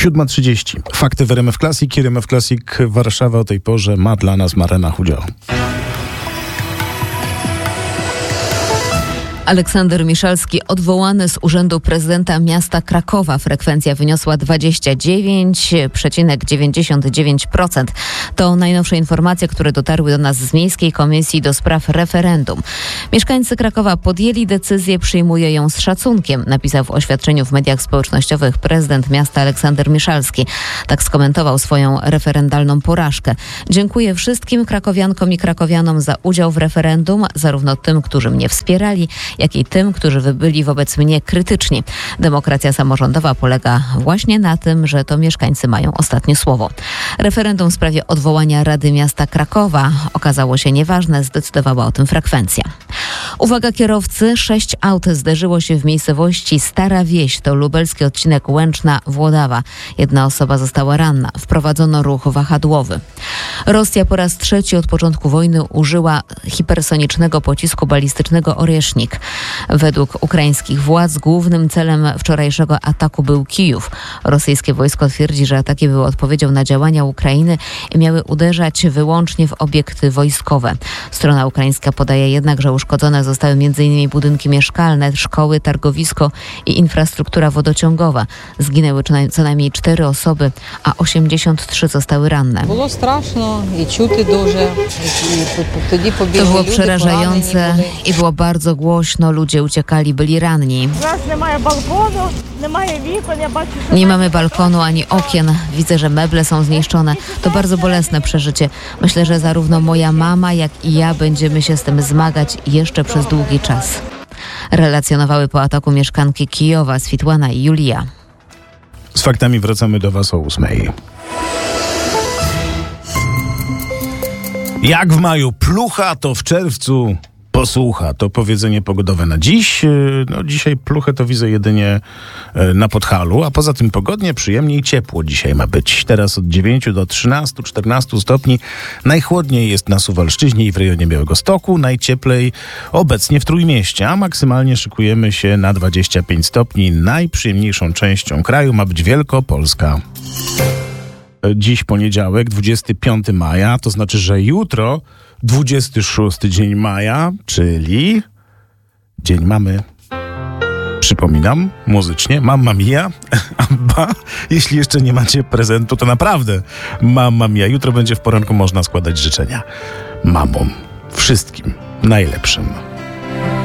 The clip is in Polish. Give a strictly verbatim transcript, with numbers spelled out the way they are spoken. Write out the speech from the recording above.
siódma trzydzieści. Fakty w R M F Classic. R M F Classic Warszawa o tej porze ma dla nas Marena Chudziała. Aleksander Miszalski odwołany z urzędu prezydenta miasta Krakowa. Frekwencja wyniosła dwadzieścia dziewięć przecinek dziewięćdziesiąt dziewięć procent. To najnowsze informacje, które dotarły do nas z Miejskiej Komisji do Spraw Referendum. Mieszkańcy Krakowa podjęli decyzję, przyjmuję ją z szacunkiem, napisał w oświadczeniu w mediach społecznościowych prezydent miasta Aleksander Miszalski. Tak skomentował swoją referendalną porażkę. Dziękuję wszystkim krakowiankom i krakowianom za udział w referendum, zarówno tym, którzy mnie wspierali, jak i tym, którzy byli wobec mnie krytyczni. Demokracja samorządowa polega właśnie na tym, że to mieszkańcy mają ostatnie słowo. Referendum w sprawie odwołania Rady Miasta Krakowa okazało się nieważne, zdecydowała o tym frekwencja. Uwaga kierowcy, sześć aut zderzyło się w miejscowości Stara Wieś, to lubelski odcinek Łęczna-Włodawa. Jedna osoba została ranna. Wprowadzono ruch wahadłowy. Rosja po raz trzeci od początku wojny użyła hipersonicznego pocisku balistycznego Oрешnik. Według ukraińskich władz głównym celem wczorajszego ataku był Kijów. Rosyjskie wojsko twierdzi, że ataki były odpowiedzią na działania Ukrainy i miały uderzać wyłącznie w obiekty wojskowe. Strona ukraińska podaje jednak, że uszkodzone zostały m in budynki mieszkalne, szkoły, targowisko i infrastruktura wodociągowa. Zginęły co najmniej cztery osoby, a osiemdziesiąt trzy zostały ranne. Było straszno i czuty duże. To było przerażające i było bardzo głośno. Ludzie uciekali, byli ranni. Nie mamy balkonu ani okien. Widzę, że meble są zniszczone. To bardzo bolesne przeżycie. Myślę, że zarówno moja mama, jak i ja będziemy się z tym zmagać jeszcze przez długi czas. Relacjonowały po ataku mieszkanki Kijowa, Switłana i Julia. Z faktami wracamy do Was o ósmej. Jak w maju plucha, to w czerwcu posłucha. To powiedzenie pogodowe na dziś. No dzisiaj pluchę to widzę jedynie na Podhalu, a poza tym pogodnie, przyjemnie i ciepło dzisiaj ma być. Teraz od dziewięciu do trzynastu czternastu stopni. Najchłodniej jest na Suwalszczyźnie i w rejonie Białegostoku. Najcieplej obecnie w Trójmieście, a maksymalnie szykujemy się na dwadzieścia pięć stopni. Najprzyjemniejszą częścią kraju ma być Wielkopolska. Dziś poniedziałek, dwudziestego piątego maja, to znaczy, że jutro dwudziesty szósty dzień maja, czyli dzień mamy. Przypominam, muzycznie, Mamma Mia, ba, jeśli jeszcze nie macie prezentu, to naprawdę Mamma Mia. Jutro będzie w poranku można składać życzenia mamom, wszystkim najlepszym.